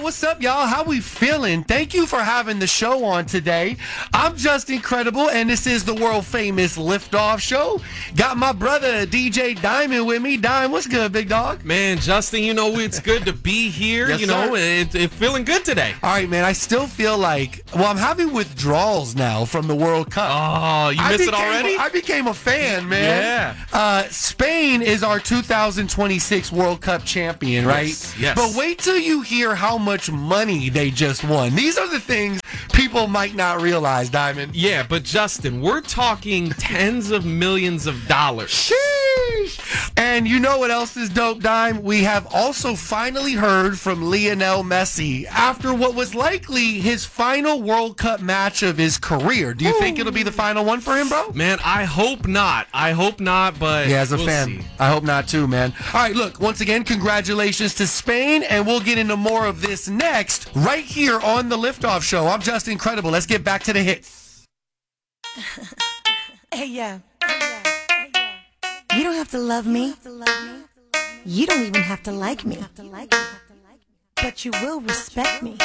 what's up, y'all? How we feeling? Thank you for having the show on today. I'm Just Incredible, and this is the world-famous Liftoff Show. Got my brother, DJ Diamond, with me. Dime, what's good, big dog? Man, Justin, it's good to be here. Yes, it's feeling good today. All right, man, I still feel like, I'm having withdrawals now from the World Cup. Oh, you missed it already? I became a fan, man. Yeah. Spain is our 2026 World Cup champion, right? Yes. But wait till you hear how much money they just won. These are the things people might not realize, Diamond. Yeah, but Justin, we're talking tens of millions of dollars. Sheesh. And you know what else is dope, Dime? We have also finally heard from Lionel Messi after what was likely his final World Cup match of his career. Do you think it'll be the final one for him, bro? Man, I hope not. But yeah, as a we'll fan, see. I hope not too, man. All right, look, once again, congratulations to Spain, and we'll get into more of this next right here on the Liftoff Show. I'm Just Incredible. Let's get back to the hits. Hey, yeah. You don't have to love me. You don't even have to like me. But you will respect me.